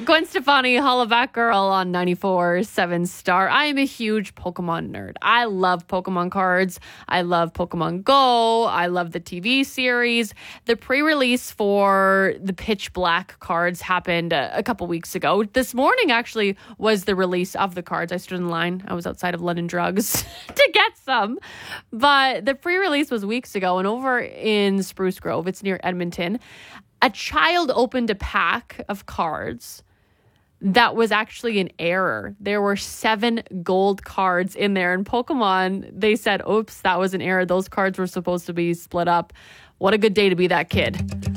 Gwen Stefani, Hollaback Girl on 94.7 Star. I am a huge Pokemon nerd. I love Pokemon cards. I love Pokemon Go. I love the TV series. The pre-release for the Pitch Black cards happened a couple weeks ago. This morning actually was the release of the cards. I stood in line. I was outside of London Drugs to get some. But the pre-release was weeks ago, and over in Spruce Grove, it's near Edmonton, a child opened a pack of cards that was actually an error. There were 7 gold cards in there, and Pokemon, they said, oops, that was an error. Those cards were supposed to be split up. What a good day to be that kid.